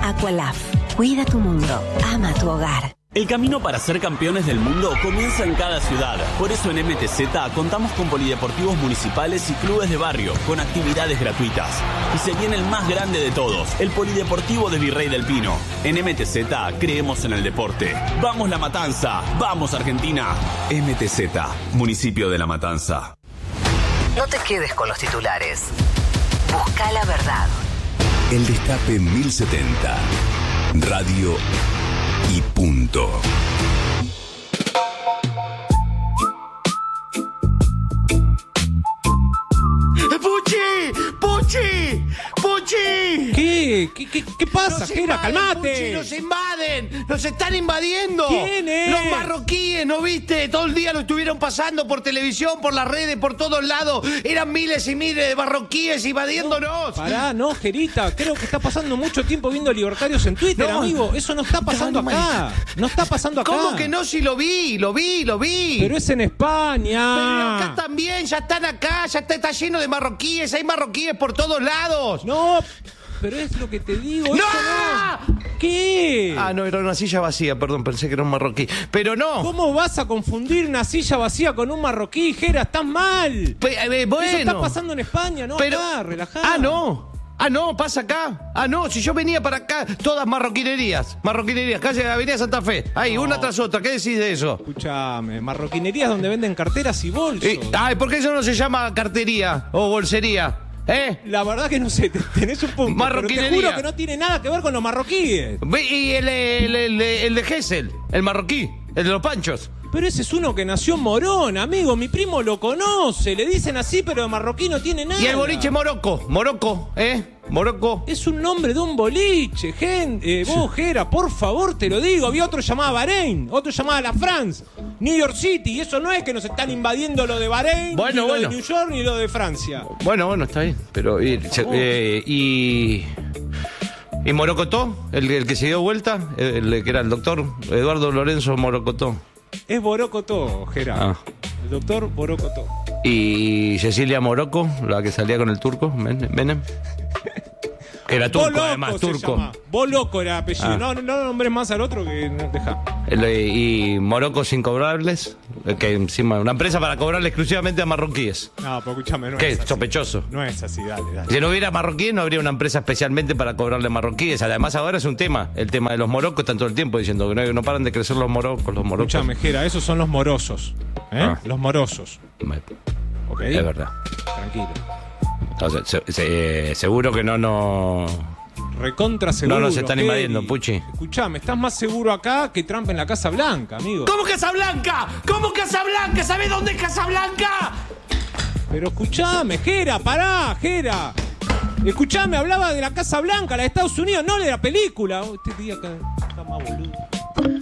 Aqualaf. Cuida tu mundo. Ama tu hogar. El camino para ser campeones del mundo comienza en cada ciudad. Por eso en MTZ contamos con polideportivos municipales y clubes de barrio, con actividades gratuitas. Y se viene el más grande de todos, el Polideportivo de Virrey del Pino. En MTZ creemos en el deporte. ¡Vamos La Matanza! ¡Vamos Argentina! MTZ, municipio de La Matanza. No te quedes con los titulares. Busca la verdad. El Destape 1070. Radio y punto. ¡Puchi! ¿Qué pasa, Jera? ¡Calmate! ¡Nos invaden! ¡Nos están invadiendo! ¿Quiénes? Los marroquíes, ¿no viste? Todo el día lo estuvieron pasando por televisión, por las redes, por todos lados. Eran miles y miles de marroquíes invadiéndonos. No, Jerita. Creo que está pasando mucho tiempo viendo libertarios en Twitter, amigo. Eso no está pasando acá. No está pasando acá. ¿Cómo que no? Si lo vi. Pero es en España. Pero acá también, ya están acá, ya está lleno de marroquíes. Hay marroquíes por todos lados. No, pero es lo que te digo. ¡No! ¿Qué? No, era una silla vacía, perdón, pensé que era un marroquí. Pero no. ¿Cómo vas a confundir una silla vacía con un marroquí, Jera? ¡Estás mal! Bueno. Eso está pasando en España, ¿no? Pero, acá, relajá. No, pasa acá. No, si yo venía para acá, todas marroquinerías, calle Avenida Santa Fe. Ahí, una tras otra, ¿qué decís de eso? Escuchame, marroquinerías donde venden carteras y bolsos. ¿Por qué eso no se llama cartería o bolsería? La verdad que no sé, tenés un punto. Marroquinería. Pero te juro que no tiene nada que ver con los marroquíes. Y el de Gesell, el marroquí, el de los panchos. Pero ese es uno que nació en Morón, amigo. Mi primo lo conoce. Le dicen así, pero de marroquí no tiene nada. Y el boliche Morocco, Morocco. Es un nombre de un boliche, gente. Vos, Jera, por favor, te lo digo. Había otro llamado Bahrein, otro llamado La France, New York City. Y eso no es que nos están invadiendo lo de Bahrein, ni lo de New York, ni lo de Francia. Bueno, está bien. Pero, ¿y Morocotó? El que se dio vuelta, el que era el doctor Eduardo Lorenzo Morocotó. Es Borocotó, Jera. El doctor Borocotó. ¿Y Cecilia Morocco, la que salía con el turco, Menem? Era turco, Boloco, además, turco. Boloco era apellido. No nombres más al otro que no deja. Y Morocco sin cobrarles, que encima una empresa para cobrarle exclusivamente a marroquíes. No, pero escúchame, no ¿Qué? es así. Sospechoso. No es así, dale. Si no hubiera marroquíes, no habría una empresa especialmente para cobrarle marroquíes. Además, ahora es un tema. El tema de los morocos, están todo el tiempo diciendo que no paran de crecer los morocos. Escúchame, Jera, esos son los morosos. Los morosos. ¿Ok? Es verdad. Tranquilo. Entonces, seguro que no Recontra seguro. No nos están invadiendo, Puchi. Escuchame, estás más seguro acá que Trump en la Casa Blanca, amigo. ¿Cómo Casablanca? ¿Cómo Casablanca? ¿Sabés dónde es Casablanca? Pero escuchame, Jera, pará, Jera. Escuchame, hablaba de la Casa Blanca, la de Estados Unidos, no de la película. Este día acá está más boludo.